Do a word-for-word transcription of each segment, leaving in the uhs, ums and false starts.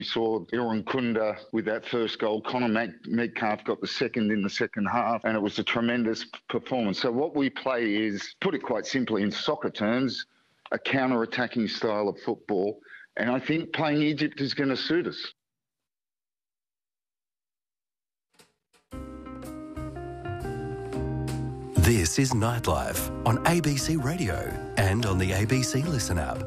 We saw Aaron Kunda with that first goal. Connor Metcalf got the second in the second half, and it was a tremendous performance. So what we play is, put it quite simply in soccer terms, a counter-attacking style of football. And I think playing Egypt is going to suit us. This is Nightlife on A B C Radio and on the A B C Listen app.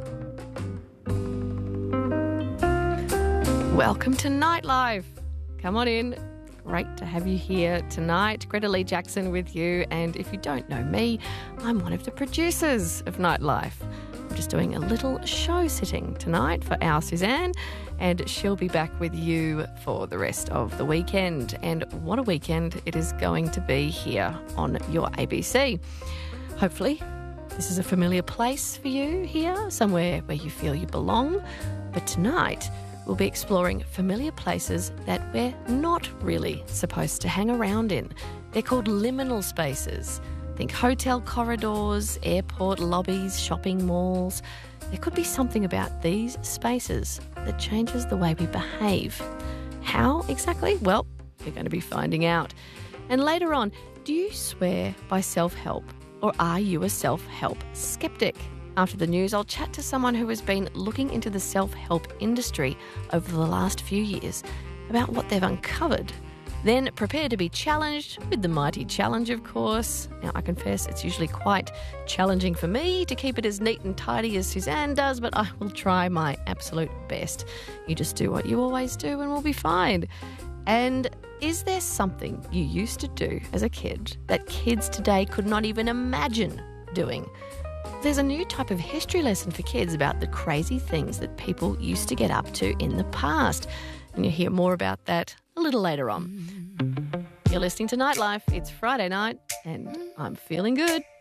Welcome to Nightlife. Come on in. Great to have you here tonight. Greta Lee Jackson with you. And if you don't know me, I'm one of the producers of Nightlife. I'm just doing a little show sitting tonight for our Suzanne, and she'll be back with you for the rest of the weekend. And what a weekend it is going to be here on your A B C. Hopefully, this is a familiar place for you here, somewhere where you feel you belong. But tonight, we'll be exploring familiar places that we're not really supposed to hang around in. They're called liminal spaces. Think hotel corridors, airport lobbies, shopping malls. There could be something about these spaces that changes the way we behave. How exactly? Well, we're going to be finding out. And later on, do you swear by self-help, or are you a self-help skeptic? After the news, I'll chat to someone who has been looking into the self-help industry over the last few years about what they've uncovered. Then prepare to be challenged with the mighty challenge, of course. Now, I confess it's usually quite challenging for me to keep it as neat and tidy as Suzanne does, but I will try my absolute best. You just do what you always do and we'll be fine. And is there something you used to do as a kid that kids today could not even imagine doing? There's a new type of history lesson for kids about the crazy things that people used to get up to in the past. And you'll hear more about that a little later on. You're listening to Nightlife. It's Friday night and I'm feeling good.